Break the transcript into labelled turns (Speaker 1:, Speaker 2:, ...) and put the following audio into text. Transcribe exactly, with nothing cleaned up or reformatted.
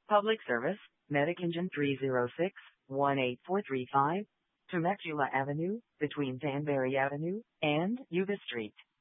Speaker 1: Public service, Medic Engine three zero six, one eight four three five, Temecula Avenue, between Danbury Avenue and Yuba Street.